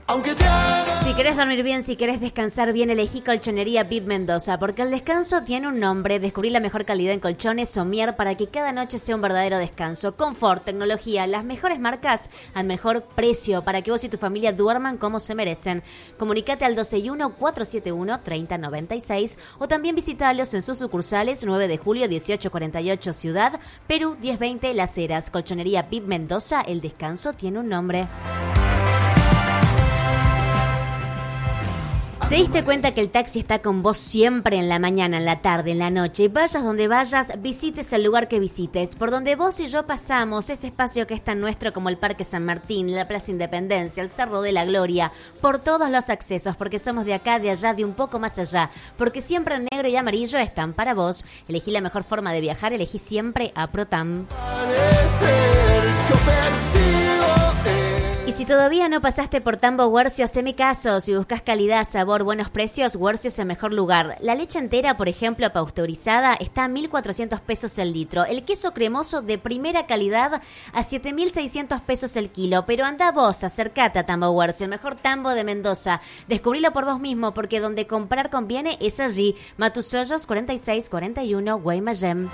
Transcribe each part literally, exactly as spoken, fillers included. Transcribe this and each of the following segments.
Aunque te haga... Si querés dormir bien, si querés descansar bien, elegí Colchonería Pip Mendoza, porque el descanso tiene un nombre. Descubrí la mejor calidad en colchones Somier para que cada noche sea un verdadero descanso. Confort, tecnología, las mejores marcas al mejor precio para que vos y tu familia duerman como se merecen. Comunicate al dos seis uno, cuatro siete uno, tres cero nueve seis o también visitalos en sus sucursales nueve de julio, dieciocho cuarenta y ocho Ciudad, Perú diez veinte Las Heras. Colchonería Pip Mendoza, el descanso tiene un nombre. ¿Te diste cuenta que el taxi está con vos siempre en la mañana, en la tarde, en la noche? Y vayas donde vayas, visites el lugar que visites. Por donde vos y yo pasamos, ese espacio que es tan nuestro como el Parque San Martín, la Plaza Independencia, el Cerro de la Gloria. Por todos los accesos, porque somos de acá, de allá, de un poco más allá. Porque siempre en negro y amarillo están para vos. Elegí la mejor forma de viajar, elegí siempre a Protam. Y si todavía no pasaste por Tambo Huercio, haceme caso. Si buscas calidad, sabor, buenos precios, Huercio es el mejor lugar. La leche entera, por ejemplo, pasteurizada, está a mil cuatrocientos pesos el litro. El queso cremoso de primera calidad a siete mil seiscientos pesos el kilo. Pero anda vos, acercate a Tambo Huercio, el mejor tambo de Mendoza. Descubrilo por vos mismo, porque donde comprar conviene es allí. Matusollos cuarenta y seis cuarenta y uno, Guaymallén.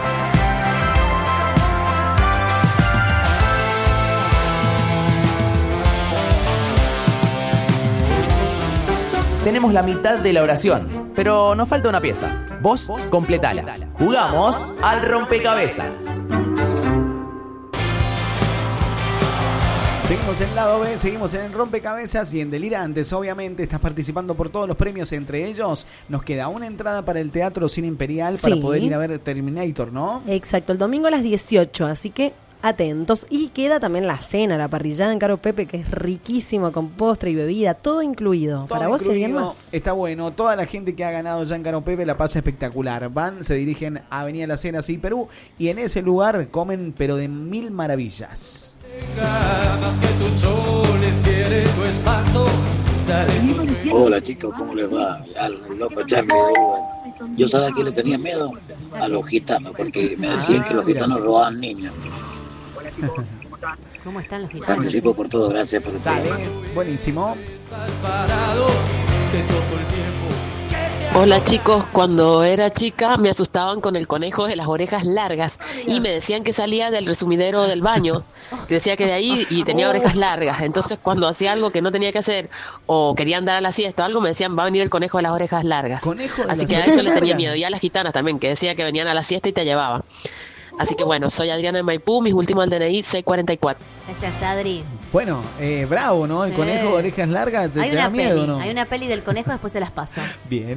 Tenemos la mitad de la oración, pero nos falta una pieza. Vos, completala. Jugamos al rompecabezas. Seguimos en el lado B, seguimos en el rompecabezas y en Delirantes, obviamente, estás participando por todos los premios, entre ellos nos queda una entrada para el Teatro Cine Imperial para Sí. poder ir a ver Terminator, ¿no? Exacto, el domingo a las dieciocho, así que atentos. Y queda también la cena, la parrillada en Caro Pepe, que es riquísimo, con postre y bebida, todo incluido. Todo Para vos incluido, serían más. Está bueno, toda la gente que ha ganado ya en Caro Pepe la pasa espectacular. Van, se dirigen a Avenida La Cena, sí, Perú, y en ese lugar comen pero de mil maravillas. Más que tus soles quiere tu espanto. Hola chicos, ¿cómo les va? Al loco Charlie de Uruguay. Yo sabía que le tenía miedo a los gitanos, porque me decían Ah, que los mira. gitanos robaban niños. ¿Cómo están los gitanos? Participo por todo, gracias por el Dale, programa. buenísimo. Estás parado, te toco el tiempo. Hola chicos, cuando era chica me asustaban con el conejo de las orejas largas y me decían que salía del resumidero del baño, que decía que de ahí y tenía orejas largas. Entonces cuando hacía algo que no tenía que hacer o quería andar a la siesta o algo, me decían va a venir el conejo de las orejas largas. Conejo de Así las que a orejas eso le tenía largas. miedo. Y a las gitanas también, que decía que venían a la siesta y te llevaban. Así que bueno, soy Adriana de Maipú, mis últimos del D N I seiscientos cuarenta y cuatro. Gracias, Adri. Bueno, eh, bravo, ¿no? El Sí. conejo de orejas largas, ¿te, Hay te da una miedo, peli, no? hay una peli del conejo, después se las paso. Bien.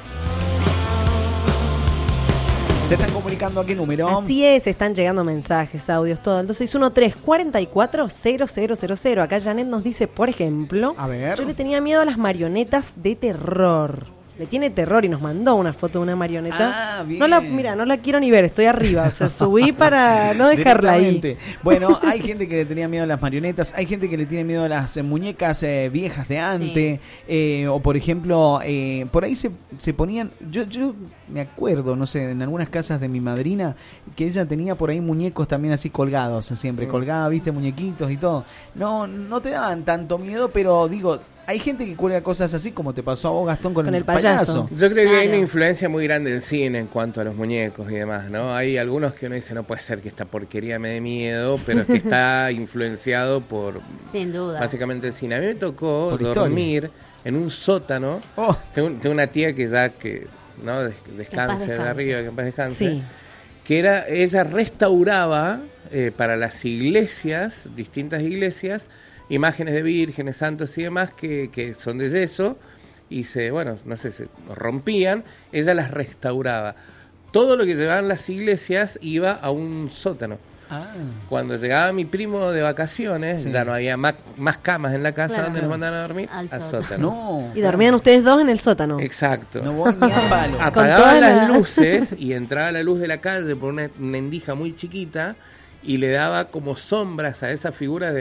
¿Se están comunicando a qué número? Así es, están llegando mensajes, audios, todo. Al dos seis uno, tres cuatro cuatro, cero cero cero cero. Acá Janet nos dice, por ejemplo, A ver. yo le tenía miedo a las marionetas de terror. Le tiene terror y nos mandó una foto de una marioneta. Ah, bien. No la, mira, no la quiero ni ver, estoy arriba. O sea, subí para no dejarla ahí. Directamente. Bueno, hay gente que le tenía miedo a las marionetas, hay gente que le tiene miedo a las eh, muñecas eh, viejas de antes, eh, o por ejemplo, eh, por ahí se, se ponían, yo, yo me acuerdo, no sé, en algunas casas de mi madrina, que ella tenía por ahí muñecos también así colgados, siempre Mm. colgaba, viste, muñequitos y todo. No, no te daban tanto miedo, pero digo, hay gente que cuelga cosas así como te pasó a vos, Gastón, con, Con el, el payaso. Yo creo que hay Claro. una influencia muy grande del cine en cuanto a los muñecos y demás, ¿no? Hay algunos que uno dice, no puede ser que esta porquería me dé miedo, pero es que está influenciado por Sin duda. básicamente el cine. A mí me tocó Por dormir historia. en un sótano. Oh. Tengo, tengo una tía que ya que no Des- descanse de descanse. arriba, que en paz descanse. Sí. Que era, ella restauraba eh, para las iglesias, distintas iglesias, imágenes de vírgenes, santos y demás que, que son de yeso y se, bueno, no sé, se rompían, ella las restauraba. Todo lo que llevaban las iglesias iba a un sótano. Ah. Cuando llegaba mi primo de vacaciones, Sí. ya no había más, más camas en la casa Claro. donde nos mandaban a dormir, Al al sótano. sótano. No. Y dormían ustedes dos en el sótano. Exacto. No voy ni a palo. toda Apagaban la- las luces y entraba la luz de la calle por una, una endija muy chiquita y le daba como sombras a esas figuras de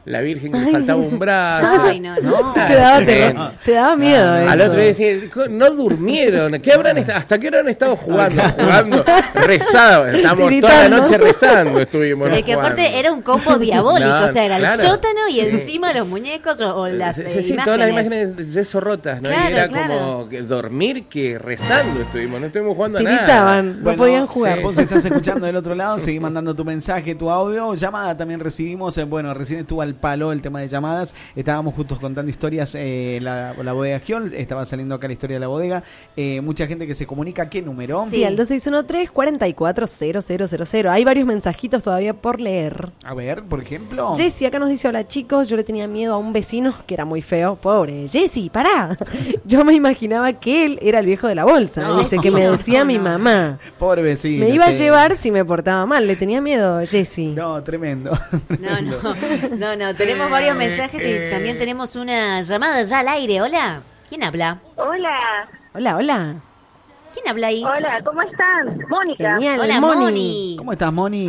la Virgen que le faltaba un brazo. Ay, no, no. Ah, Te daba, tremendo. te, te daba miedo. Al eso. otro día decía, no durmieron, ¿qué habrán est- ¿hasta qué hora han estado jugando? Jugando, rezado, estamos toda la Tiritando. noche rezando, estuvimos De que aparte jugando. era un combo diabólico, No, o sea, era claro. el sótano y encima los muñecos o, o las Sí, eh, sí, sí, imágenes. todas las imágenes de yeso rotas, ¿no? Claro, y era claro. como que dormir que rezando estuvimos, no estuvimos jugando a Tiritaban, nada. no Bueno, podían jugar. Vos estás escuchando del otro lado, seguí mandando tu mensaje, tu audio, llamada también recibimos. eh, Bueno, recién estuvo al palo el tema de llamadas. Estábamos juntos contando historias. Eh, la, la bodega Giol, estaba saliendo acá la historia de la bodega. Eh, mucha gente que se comunica. ¿Qué número? Sí, al dos seis uno tres, cuatro cuatro cero cero cero cero. Hay varios mensajitos todavía por leer. A ver, por ejemplo. Jessy acá nos dice: hola chicos, yo le tenía miedo a un vecino que era muy feo. Pobre Jessy, pará. Yo me imaginaba que él era el viejo de la bolsa. No, dice que sí, me no, decía no, mi no. mamá. Pobre vecino. Me iba a te- llevar si me portaba mal. Le tenía miedo, Jessy. No, tremendo. No, no, no, no, tenemos varios mensajes y también tenemos una llamada ya al aire. Hola, ¿quién habla? Hola, Hola, hola. ¿Quién habla ahí? hola, ¿cómo están? Mónica. Genial, Hola, Moni. Moni. ¿Cómo estás, Moni?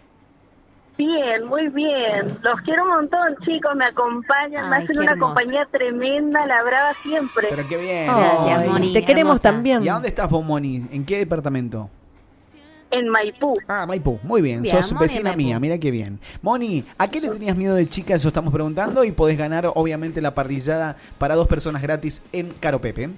Bien, muy bien. Los quiero un montón, chicos, me acompañan, me Ay, hacen qué una hermosa. compañía tremenda, la brava siempre. Pero qué bien. Gracias, Ay, Moni, Te queremos hermosa. también. ¿Y a dónde estás vos, Moni? ¿En qué departamento? En Maipú. Ah, Maipú, muy bien, Bien, sos Moni vecina en Maipú. mía, mira qué bien. Moni, ¿a qué le tenías miedo de chica? Eso estamos preguntando y podés ganar obviamente la parrillada para dos personas gratis en Caro Pepe.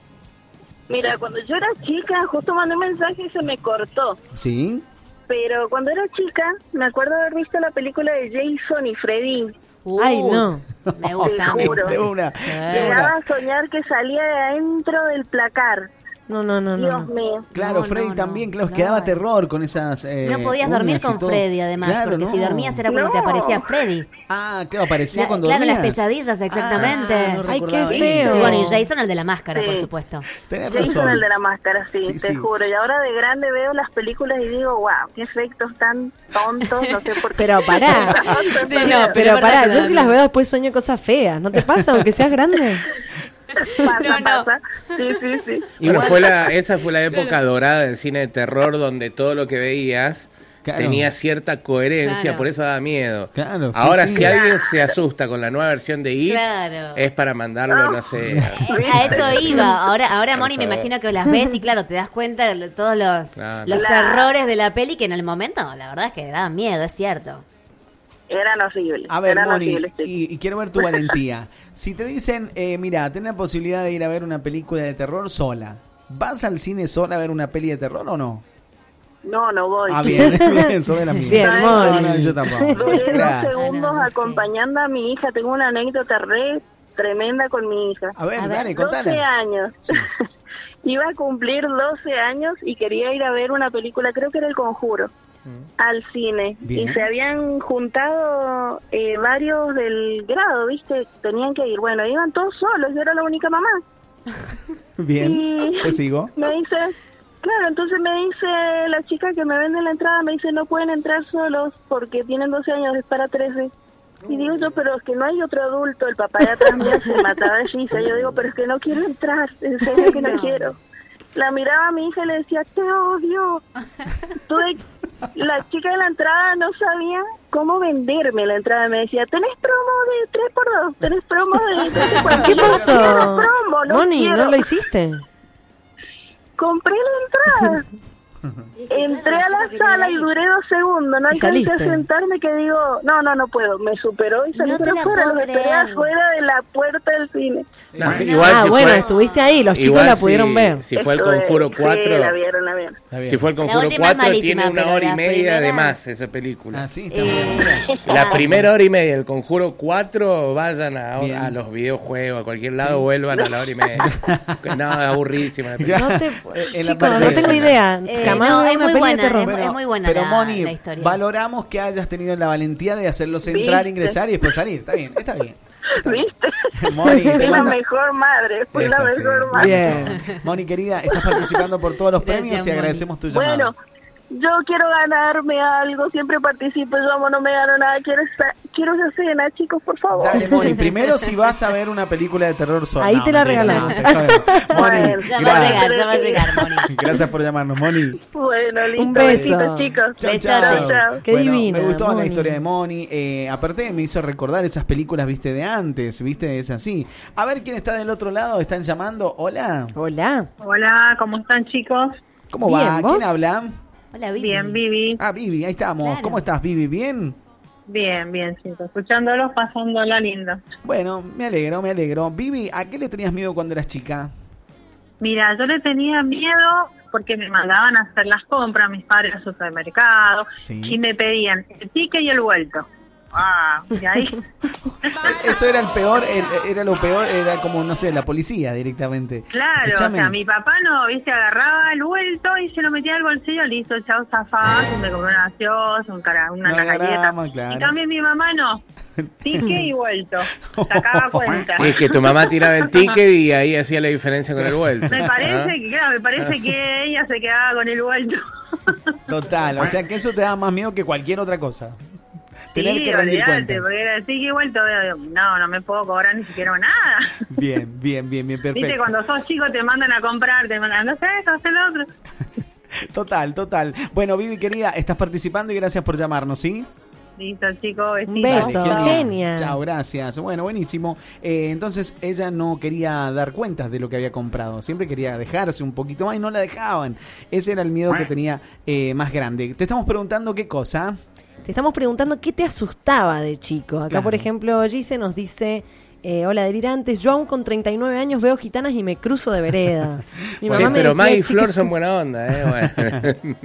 Mira, cuando yo era chica, justo mandé un mensaje y se me cortó. ¿Sí? Pero cuando era chica, me acuerdo haber visto la película de Jason y Freddy. Uh, Ay, no. Me gusta. Te juro. De una, de Llegaba una. a soñar que salía de adentro del placar. No, no, no, Dios no. mío. Claro, No, Freddy no, también, no. claro, No. quedaba terror con esas eh, No podías dormir uñas y con todo. Freddy, además, Claro, porque no. si dormías era cuando No. te aparecía Freddy. Ah, claro, aparecía La- cuando claro, dormías. las pesadillas, exactamente. Ah, no Ay, recordaba qué feo. eso. Bueno, y Jason el de la máscara, Sí. por supuesto. Tenés Jason razón. el de la máscara, sí, Sí, te sí. juro. Y ahora de grande veo las películas y digo, wow, qué efectos tan tontos, no sé por qué. Pero pará. Sí, Chico, no, pero pero es pará, verdad que yo no, si no. las veo después sueño cosas feas. ¿No te pasa aunque seas grande? Pasa, No, no. pasa. Sí, sí, sí. Bueno, fue la, esa fue la época dorada del cine de terror donde todo lo que veías Claro. tenía cierta coherencia, Claro. por eso daba miedo. Claro, sí, Ahora, sí. si alguien se asusta con la nueva versión de It, Claro. es para mandarlo, no sé. a- A eso iba. Ahora, ahora Por Moni, me favor. imagino que las ves y claro, te das cuenta de lo- todos los, Claro. los Claro. errores de la peli que en el momento, la verdad es que daban miedo, es cierto. Eran horribles. A ver, eran Moni, horribles, chicos. y, y quiero ver tu valentía. Si te dicen, eh, mira, tenés la posibilidad de ir a ver una película de terror sola, ¿vas al cine sola a ver una peli de terror o no? No, no voy. Ah, bien, bien, sos de la mía. Bien, no, Moni. no, yo tampoco. Duré dos Gracias. segundos No, no sé. acompañando a mi hija. Tengo una anécdota re tremenda con mi hija. A ver, A ver, dale, doce contala. años. Iba a cumplir doce años y quería ir a ver una película, creo que era El Conjuro, al cine. Bien. Y se habían juntado eh, varios del grado, ¿viste? Tenían que ir. Bueno, iban todos solos, yo era la única mamá. Bien, Y te sigo. me dice, claro, entonces me dice la chica que me vende la entrada, me dice, no pueden entrar solos porque tienen doce años, es para trece. Y digo yo, pero es que no hay otro adulto, el papá de atrás mío se mataba de risa. Yo digo, pero es que no quiero entrar, en serio que no, No. quiero. La miraba a mi hija y le decía, te odio. Tuve, la chica de la entrada no sabía cómo venderme la entrada. Me decía, tenés promo de tres por dos, tenés promo de... de ¿Qué Yo no pasó? quiero promo, no Moni, quiero. ¿no lo hiciste? Compré la entrada. Entré a la sala y duré dos segundos, no ¿Y alcancé a saliste? sentarme que digo, no, no, no puedo, me superó y salí No te para la afuera, puedo los esperé creer. afuera de la puerta del cine. No, sí, No. igual ah, si bueno, fue, estuviste ahí, los chicos igual la si- pudieron ver. Si fue el Estuve- Conjuro sí, cuatro, la vieron, la vieron. Está bien. si fue el La Conjuro última es cuatro malísima, tiene una pero hora y la media de primera- más esa película. Ah, sí, está Eh, bien. La primera hora y media del Conjuro cuatro, vayan a, Bien. a los videojuegos, a cualquier lado, vuelvan a la hora y media. No, es aburrísima la película. No te, En la chicos, parte no de tengo esa. idea. Eh, Jamás no, vi es una muy peli buena, de terror. es- muy buena pero la- Moni, la historia. valoramos que hayas tenido la valentía de hacerlos entrar, ¿Viste? ingresar y después salir. Está bien, está bien. ¿Viste? Moni, te Fui la mando- mejor madre, fui la Eso sí. mejor madre. Bien. Moni, querida, estás participando por todos los Gracias, premios y Moni. agradecemos tu llamada. Bueno, yo quiero ganarme algo, siempre participo, yo amo, no me gano nada, quiero esa, quiero esa cena, chicos, por favor. Dale, Moni, primero si vas a ver una película de terror sola. Ahí No, te la mentira, regalamos. no, Moni, Bueno, Ya va a gracias. llegar, ya va a llegar, Moni. Gracias por llamarnos, Moni. Bueno, listo, Un beso. besitos, chicos. Chau, Besotes. chau. Chau. Qué Bueno, divina, me gustó la Moni. historia de Moni. Eh, aparte me hizo recordar esas películas, viste, de antes, viste, es así. A ver quién está del otro lado, están llamando. Hola. Hola. Hola, ¿cómo están, chicos? ¿Cómo Bien, va? ¿vos? ¿Quién habla? Hola, Vivi. Bien, Vivi. Ah, Vivi, ahí estamos. Claro. ¿Cómo estás, Vivi? ¿Bien? Bien, bien, chicos. Escuchándolos, pasándola lindo. Bueno, me alegro, me alegro. Vivi, ¿a qué le tenías miedo cuando eras chica? Mira, yo le tenía miedo porque me mandaban a hacer las compras mis padres al supermercado Sí. y me pedían el ticket y el vuelto. Ah, y ahí... Eso era el peor, el- era lo peor, era como, no sé, la policía directamente. Claro, Escuchame. o sea, mi papá no, viste, agarraba el vuelto y se lo metía al bolsillo, listo, chao, zafás, y me compró una gaseosa, un cara, una, No una galleta. agarraba, claro. En cambio mi mamá no, ticket y vuelto, sacaba cuenta. Es que tu mamá tiraba el ticket y ahí hacía la diferencia con el vuelto. Me parece ¿Ah? que, claro, me parece que ella se quedaba con el vuelto. Total, o sea que eso te da más miedo que cualquier otra cosa. Tener Sí, que rendir olvidate, cuentas. porque era así que vuelto, no, no me puedo cobrar ni siquiera nada. Bien, bien, bien, bien, perfecto. Viste, cuando sos chico te mandan a comprar, te mandan, no sé esto, hacer lo otro. Total, total. Bueno, Vivi querida, estás participando y gracias por llamarnos, ¿sí? Listo, chicos, Un besitos. beso. Dale, Genia. Chao, gracias. Bueno, buenísimo. Eh, entonces ella no quería dar cuentas de lo que había comprado. Siempre quería dejarse un poquito más y no la dejaban. Ese era el miedo que tenía eh, más grande. Te estamos preguntando qué cosa. Te estamos preguntando qué te asustaba de chico. Acá, Claro. por ejemplo, Gise nos dice... Eh, hola, delirantes. Yo aún con treinta y nueve años veo gitanas y me cruzo de vereda. Mi Sí, mamá me pero decía, May y chica- Flor son buena onda, ¿eh? Bueno.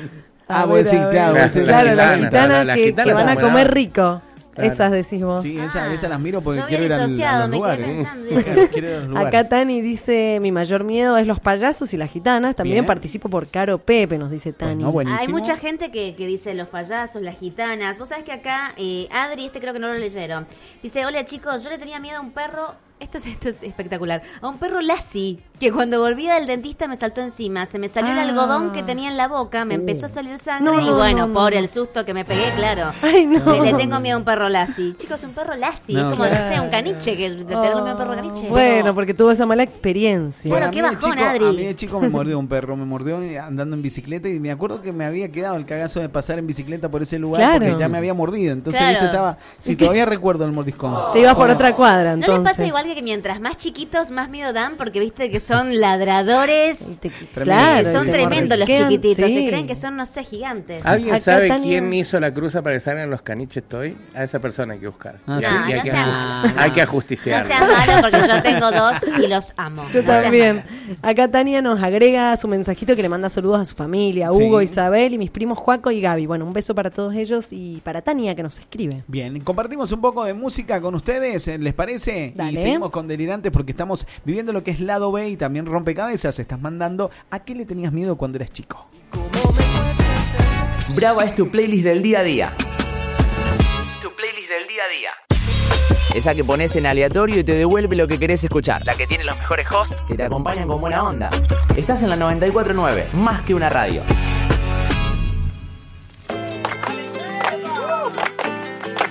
Ah, A vos ver, decís, a ver. claro, Las- vos decís, Claro, las las gitanas, gitanas, no, las que, gitanas que van son a buena comer onda. rico. Claro. Esas decís vos. Sí, esas, esas las miro porque Yo quiero ir había al- a disociado, los me quedé lugares. pensando. Claro, quiero ir a los lugares. Acá Tani dice, mi mayor miedo es los payasos y las gitanas. También Bien. participo por Caro Pepe, nos dice Tani. Bueno, buenísimo. Hay mucha gente que, que dice los payasos, las gitanas. Vos sabés que acá, eh, Adri, este creo que no lo leyeron. Dice, hola chicos, yo le tenía miedo a un perro. Esto es, esto es espectacular. A un perro Lassie, que cuando volvía del dentista me saltó encima. Se me salió Ah. el algodón que tenía en la boca, me empezó a salir sangre No, y no, bueno, no, no. por el susto que me pegué, claro. Ay, no. Le, le tengo miedo a un perro Lassie. Chicos, un perro Lassie. No, es como, claro. no sé, un caniche, que de tener miedo a un perro caniche. Bueno, porque tuvo esa mala experiencia. Bueno, a qué mí de bajón, chico- Adri. A mí de chico me mordió un perro, me mordió andando en bicicleta y me acuerdo que me había quedado el cagazo de pasar en bicicleta por ese lugar Claro. porque ya me había mordido. Entonces, Claro. viste, estaba... Si todavía recuerdo el mordiscón. Te ibas por Bueno, otra cuadra, ¿No entonces. les pasa igual que, que mientras más chiquitos, más miedo dan? Porque viste que son ladradores. Te- Tremendo. claro, son te tremendos los mordisquean, chiquititos. sí. Se creen que son, no sé, gigantes. ¿Alguien Acá sabe Tania- quién hizo la cruza para que salgan los caniches toy? A esa persona hay que buscar. Ah, Y sí. hay, y hay No, que, no seas malo. hay que No ajusticiarlo. seas malo porque yo tengo dos y los amo. Yo No seas también. malo. Acá Tania nos agrega su mensajito que le manda saludos a su familia, a Sí. Hugo, Isabel y mis primos Juaco y Gaby. Bueno, un beso para todos ellos y para Tania que nos escribe. Bien, compartimos un poco de música con ustedes, ¿les parece? Dale. Y seguimos con Delirantes porque estamos viviendo lo que es lado B y también rompecabezas. Estás mandando ¿a qué le tenías miedo cuando eras chico? Brava es tu playlist del día a día. Tu playlist del día a día. Esa que pones en aleatorio y te devuelve lo que querés escuchar. La que tiene los mejores hosts que te acompañan con buena onda. Estás en la noventa y cuatro punto nueve, más que una radio.